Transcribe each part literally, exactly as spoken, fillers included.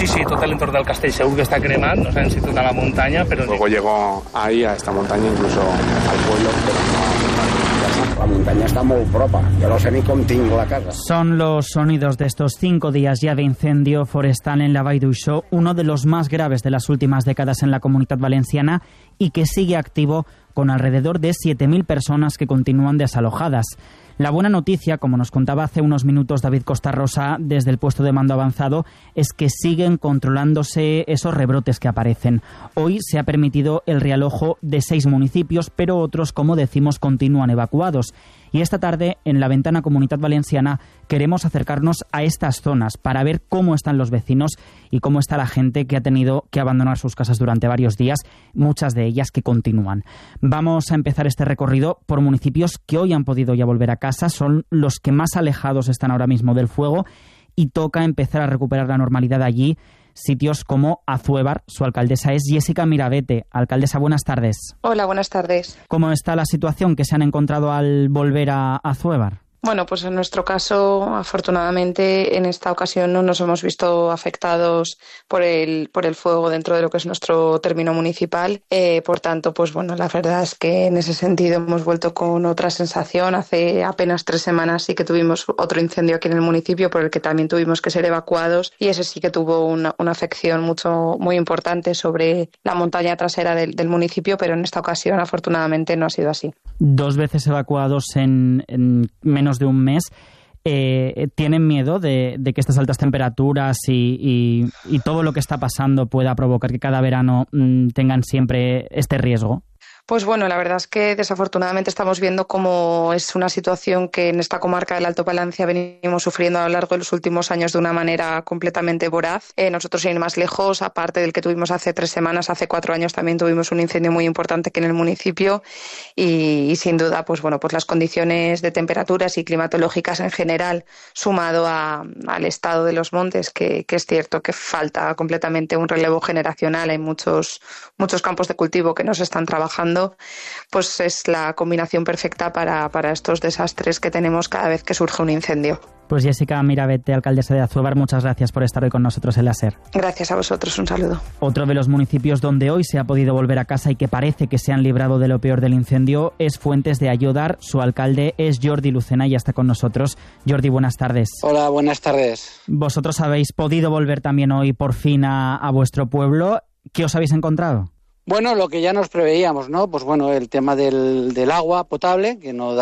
Sí, sí, tot l'entorn del castell segur que està cremant, no sabem si tota la muntanya, però... Luego llegó ahí, a esta montaña, incluso al pueblo, pero no... La montaña está muy propa, yo no sé ni cómo tengo la casa. Son los sonidos de estos cinco días ya de incendio forestal en la Vall d'Uixó, uno de los más graves de las últimas décadas en la Comunidad Valenciana y que sigue activo con alrededor de siete mil personas que continúan desalojadas. La buena noticia, como nos contaba hace unos minutos David Costa Rosa desde el puesto de mando avanzado, es que siguen controlándose esos rebrotes que aparecen. Hoy se ha permitido el realojo de seis municipios, pero otros, como decimos, continúan evacuados. Y esta tarde, en la Ventana Comunidad Valenciana, queremos acercarnos a estas zonas para ver cómo están los vecinos y cómo está la gente que ha tenido que abandonar sus casas durante varios días, muchas de ellas que continúan. Vamos a empezar este recorrido por municipios que hoy han podido ya volver a casa, son los que más alejados están ahora mismo del fuego y toca empezar a recuperar la normalidad allí. Sitios como Azuévar, su alcaldesa es Jessica Mirabete. Alcaldesa, buenas tardes. Hola, buenas tardes. ¿Cómo está la situación que se han encontrado al volver a Azuévar? Bueno, pues en nuestro caso, afortunadamente, en esta ocasión no nos hemos visto afectados por el por el fuego dentro de lo que es nuestro término municipal. Eh, por tanto, pues bueno, la verdad es que en ese sentido hemos vuelto con otra sensación. Hace apenas tres semanas sí que tuvimos otro incendio aquí en el municipio por el que también tuvimos que ser evacuados y ese sí que tuvo una, una afección mucho muy importante sobre la montaña trasera del, del municipio, pero en esta ocasión afortunadamente no ha sido así. Dos veces evacuados en, en menos de un mes. Eh, ¿Tienen miedo de, de que estas altas temperaturas y, y, y todo lo que está pasando pueda provocar que cada verano mmm, tengan siempre este riesgo? Pues bueno, la verdad es que desafortunadamente estamos viendo cómo es una situación que en esta comarca del Alto Palancia venimos sufriendo a lo largo de los últimos años de una manera completamente voraz. Eh, nosotros, sin ir más lejos, aparte del que tuvimos hace tres semanas, hace cuatro años también tuvimos un incendio muy importante aquí en el municipio y, y sin duda, pues bueno, pues las condiciones de temperaturas y climatológicas en general, sumado a, al estado de los montes, que, que es cierto que falta completamente un relevo generacional, hay muchos, muchos campos de cultivo que no se están trabajando, pues es la combinación perfecta para, para estos desastres que tenemos cada vez que surge un incendio. Pues Jessica Mirabete, alcaldesa de Azuévar, muchas gracias por estar hoy con nosotros en la SER. Gracias a vosotros, un saludo. Otro de los municipios donde hoy se ha podido volver a casa y que parece que se han librado de lo peor del incendio es Fuentes de Ayodar. Su alcalde es Jordi Lucena y ya está con nosotros. Jordi, buenas tardes. Hola, buenas tardes. Vosotros habéis podido volver también hoy por fin a, a vuestro pueblo. ¿Qué os habéis encontrado? Bueno, lo que ya nos preveíamos, ¿no? Pues bueno, el tema del, del agua potable, que no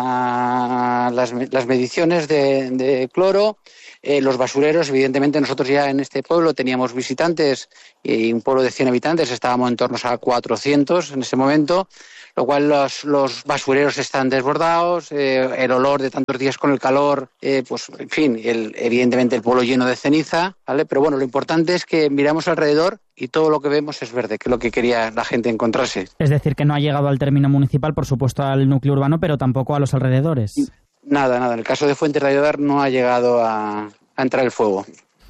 da las, las mediciones de, de cloro, eh, los basureros, evidentemente nosotros ya en este pueblo teníamos visitantes y un pueblo de cien habitantes, estábamos en torno a cuatrocientos en ese momento, lo cual los, los basureros están desbordados, eh, el olor de tantos días con el calor, eh, pues en fin, el, evidentemente el pueblo lleno de ceniza, ¿vale? Pero bueno, lo importante es que miramos alrededor y todo lo que vemos es verde, que es lo que quería la gente encontrarse. Es decir, que no ha llegado al término municipal, por supuesto al núcleo urbano, pero tampoco a los alrededores. Nada, nada. En el caso de Fuentes de Ayodar no ha llegado a, a entrar el fuego.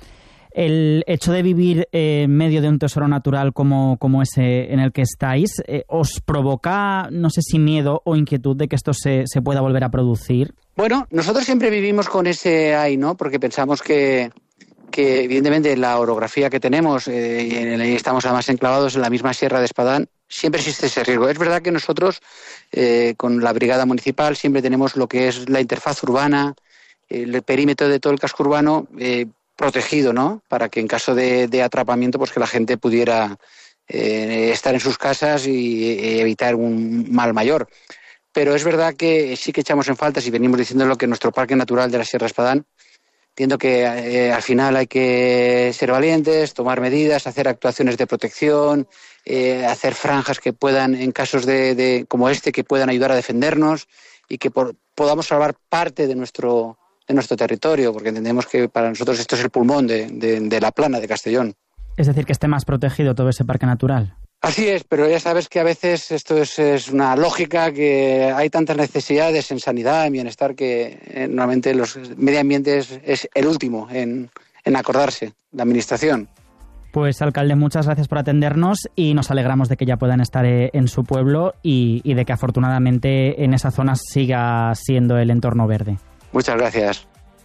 El hecho de vivir eh, en medio de un tesoro natural como, como ese en el que estáis, eh, ¿os provoca, no sé si miedo o inquietud de que esto se, se pueda volver a producir? Bueno, nosotros siempre vivimos con ese ahí, ¿no? Porque pensamos que, que evidentemente la orografía que tenemos, eh, y en el, estamos además enclavados en la misma Sierra de Espadán, siempre existe ese riesgo. Es verdad que nosotros, eh, con la brigada municipal, siempre tenemos lo que es la interfaz urbana, el perímetro de todo el casco urbano, eh, protegido, ¿no? Para que en caso de, de atrapamiento, pues que la gente pudiera eh, estar en sus casas y, y evitar un mal mayor. Pero es verdad que sí que echamos en falta, si venimos diciéndolo, que nuestro parque natural de la Sierra Espadán, entiendo que eh, al final hay que ser valientes, tomar medidas, hacer actuaciones de protección, eh, hacer franjas que puedan, en casos de, de como este, que puedan ayudar a defendernos y que por, podamos salvar parte de nuestro de nuestro territorio, porque entendemos que para nosotros esto es el pulmón de, de, de la plana de Castellón. Es decir, que esté más protegido todo ese parque natural. Así es, pero ya sabes que a veces esto es, es una lógica, que hay tantas necesidades en sanidad, en bienestar, que eh, normalmente los medio ambiente es, es el último en, en acordarse, la administración. Pues, alcalde, muchas gracias por atendernos y nos alegramos de que ya puedan estar en su pueblo y, y de que afortunadamente en esa zona siga siendo el entorno verde. Muchas gracias.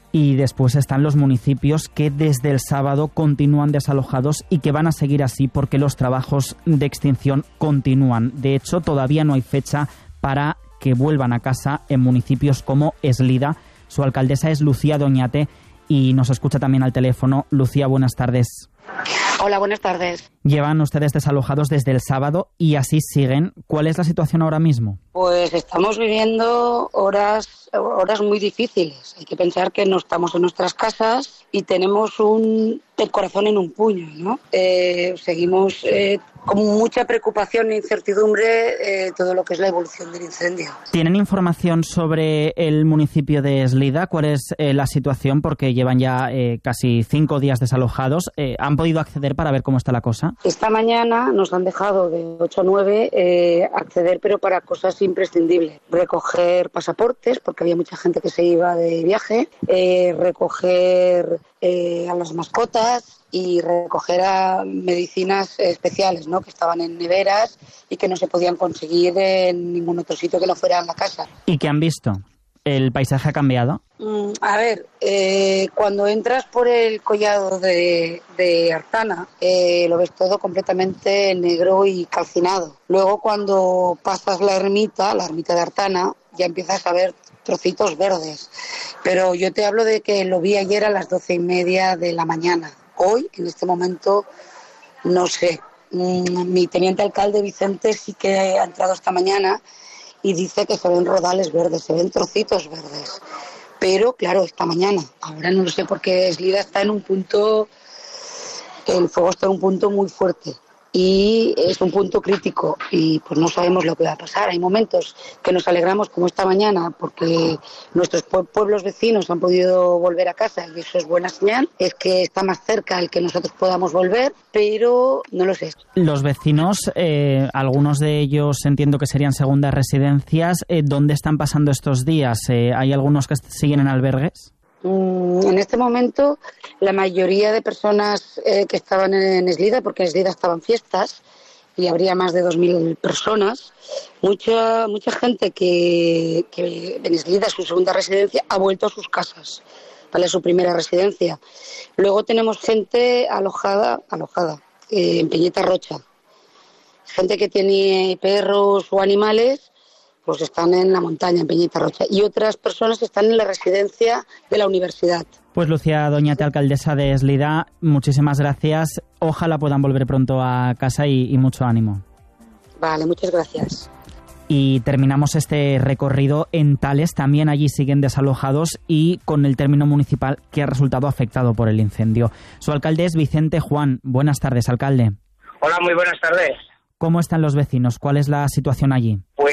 Y después están los municipios que desde el sábado continúan desalojados y que van a seguir así porque los trabajos de extinción continúan. De hecho, todavía no hay fecha para que vuelvan a casa en municipios como Eslida. Su alcaldesa es Lucía Doñate y nos escucha también al teléfono. Lucía, buenas tardes. Hola, buenas tardes. Llevan ustedes desalojados desde el sábado y así siguen. ¿Cuál es la situación ahora mismo? Pues estamos viviendo horas, horas muy difíciles. Hay que pensar que no estamos en nuestras casas y tenemos un, el corazón en un puño, ¿no? Eh, seguimos eh, con mucha preocupación e incertidumbre eh, todo lo que es la evolución del incendio. ¿Tienen información sobre el municipio de Eslida? ¿Cuál es eh, la situación? Porque llevan ya eh, casi cinco días desalojados. Eh, ¿Han podido acceder para ver cómo está la cosa? Esta mañana nos han dejado de ocho a nueve eh, acceder, pero para cosas imprescindibles. Recoger pasaportes, porque había mucha gente que se iba de viaje, eh, recoger eh, a las mascotas y recoger a medicinas especiales, ¿no?, que estaban en neveras y que no se podían conseguir en ningún otro sitio que no fuera en la casa. ¿Y qué han visto? ¿El paisaje ha cambiado? Mm, a ver, eh, cuando entras por el collado de, de Artana, eh, lo ves todo completamente negro y calcinado. Luego, cuando pasas la ermita, la ermita de Artana, ya empiezas a ver trocitos verdes. Pero yo te hablo de que lo vi ayer a las doce y media de la mañana. Hoy, en este momento, no sé. Mm, mi teniente alcalde Vicente sí que ha entrado esta mañana y dice que se ven rodales verdes, se ven trocitos verdes. Pero, claro, esta mañana. Ahora no lo sé porque Eslida está en un punto, el fuego está en un punto muy fuerte y es un punto crítico y pues no sabemos lo que va a pasar. Hay momentos que nos alegramos como esta mañana porque nuestros pueblos vecinos han podido volver a casa y eso es buena señal, es que está más cerca el que nosotros podamos volver, pero no lo sé. Los vecinos, eh, algunos de ellos entiendo que serían segundas residencias, eh, ¿dónde están pasando estos días? Eh, ¿Hay algunos que siguen en albergues? En este momento, la mayoría de personas eh, que estaban en Eslida, porque en Eslida estaban fiestas y habría más de dos mil personas, mucha mucha gente que, que en Eslida es su segunda residencia ha vuelto a sus casas, ¿vale? Su primera residencia. Luego tenemos gente alojada, alojada eh, en Peñita Rocha, gente que tiene perros o animales, pues están en la montaña, en Peñita Rocha, y otras personas están en la residencia de la universidad. Pues Lucía Doñate, alcaldesa de Eslida, muchísimas gracias. Ojalá puedan volver pronto a casa y, y mucho ánimo. Vale, muchas gracias. Y terminamos este recorrido en Tales. También allí siguen desalojados y con el término municipal que ha resultado afectado por el incendio. Su alcalde es Vicente Juan. Buenas tardes, alcalde. Hola, muy buenas tardes. ¿Cómo están los vecinos? ¿Cuál es la situación allí? Pues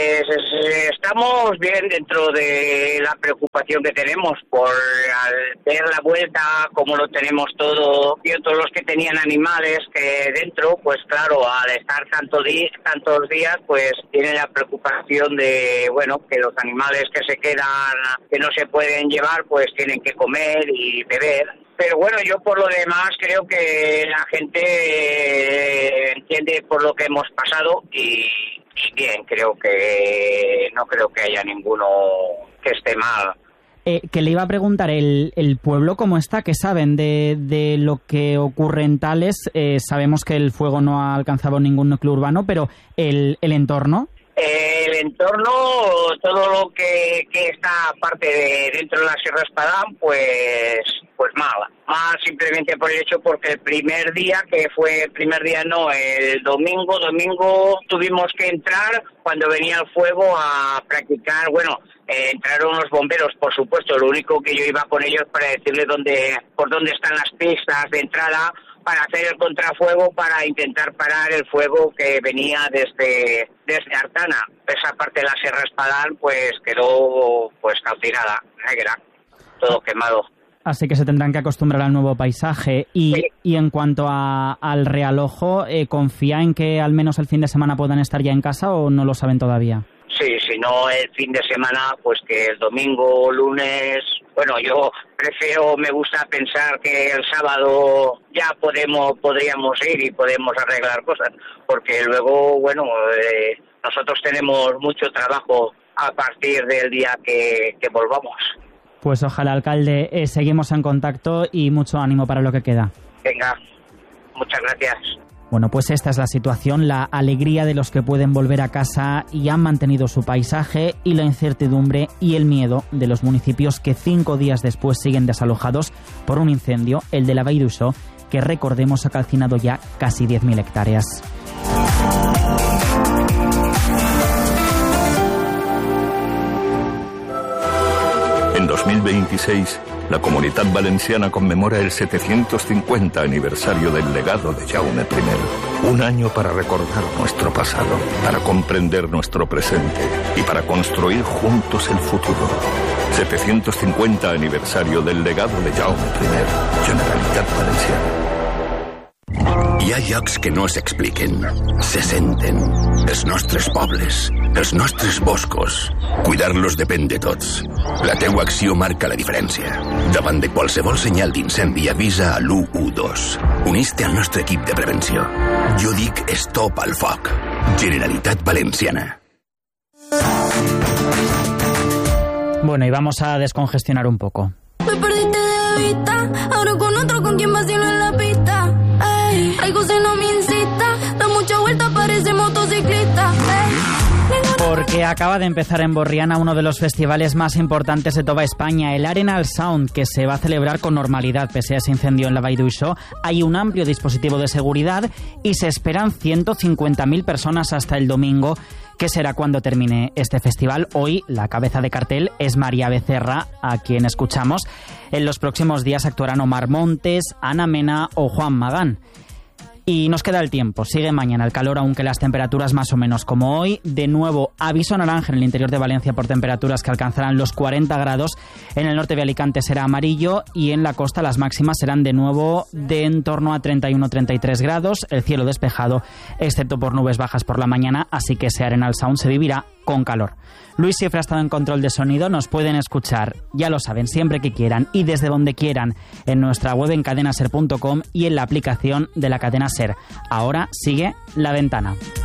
estamos bien dentro de la preocupación que tenemos por al ver la vuelta, como lo tenemos todo, y todos los que tenían animales que dentro, pues claro, al estar tanto di- tantos días, pues tienen la preocupación de, bueno, que los animales que se quedan, que no se pueden llevar, pues tienen que comer y beber. Pero bueno, yo por lo demás creo que la gente eh, entiende por lo que hemos pasado y, y bien, creo que no creo que haya ninguno que esté mal. Eh, que le iba a preguntar, ¿el, el pueblo cómo está? ¿Qué saben de, de lo que ocurre en Tales? Eh, sabemos que el fuego no ha alcanzado ningún núcleo urbano, pero ¿el, el entorno? El entorno, todo lo que, que está aparte de dentro de la Sierra Espadán, pues pues mal. Más simplemente por el hecho porque el primer día, que fue el primer día no, el domingo, domingo tuvimos que entrar cuando venía el fuego a practicar, bueno, eh, entraron los bomberos, por supuesto, lo único que yo iba con ellos para decirles dónde, por dónde están las pistas de entrada, para hacer el contrafuego, para intentar parar el fuego que venía desde desde Artana. Esa parte de la Sierra Espadán pues quedó pues calcinada, negra, todo quemado. Así que se tendrán que acostumbrar al nuevo paisaje. Y, sí. y en cuanto a, al realojo, eh, ¿confía en que al menos el fin de semana puedan estar ya en casa o no lo saben todavía? Sí, si no el fin de semana, pues que el domingo o lunes... Bueno, yo prefiero, me gusta pensar que el sábado ya podemos, podríamos ir y podemos arreglar cosas, porque luego, bueno, eh, nosotros tenemos mucho trabajo a partir del día que, que volvamos. Pues ojalá, alcalde, eh, seguimos en contacto y mucho ánimo para lo que queda. Venga, muchas gracias. Bueno, pues esta es la situación, la alegría de los que pueden volver a casa y han mantenido su paisaje, y la incertidumbre y el miedo de los municipios que cinco días después siguen desalojados por un incendio, el de la Vall d'Uixó, que recordemos ha calcinado ya casi diez mil hectáreas. En dos mil veintiséis, la Comunitat Valenciana conmemora el setecientos cincuenta aniversario del legado de Jaume primero. Un año para recordar nuestro pasado, para comprender nuestro presente y para construir juntos el futuro. setecientos cincuenta aniversario del legado de Jaume primero, Generalitat Valenciana. Hi ha llocs que no s'expliquen, se senten. Els nostres pobles, els nostres boscos. Cuidar-los depèn de tots. La teua acció marca la diferència. Davant de qualsevol senyal d'incendi, avisa a l'u u dos. Unís-te al nostre equip de prevenció. Jo dic stop al foc. Generalitat Valenciana. Bueno, y vamos a descongestionar un poco. Me perdiste de vista, ahora con otro con quien vacilo en la pista. Ey, algo se no me incita, da mucha vuelta, parece motociclista. Ey. Porque acaba de empezar en Borriana uno de los festivales más importantes de toda España, el Arenal Sound, que se va a celebrar con normalidad pese a ese incendio en la Vall d'Uixó. Hay un amplio dispositivo de seguridad y se esperan ciento cincuenta mil personas hasta el domingo, que será cuando termine este festival. Hoy la cabeza de cartel es María Becerra, a quien escuchamos. En los próximos días actuarán Omar Montes, Ana Mena o Juan Magán. Y nos queda el tiempo. Sigue mañana el calor, aunque las temperaturas más o menos como hoy. De nuevo, aviso naranja en el interior de Valencia por temperaturas que alcanzarán los cuarenta grados. En el norte de Alicante será amarillo y en la costa las máximas serán de nuevo de en torno a treinta y uno a treinta y tres grados. El cielo despejado, excepto por nubes bajas por la mañana, así que ese Arenal Sound se vivirá con calor. Luis Cifra ha estado en control de sonido. Nos pueden escuchar, ya lo saben, siempre que quieran y desde donde quieran, en nuestra web en cadena ser punto com y en la aplicación de la cadena SER. Ahora sigue La Ventana.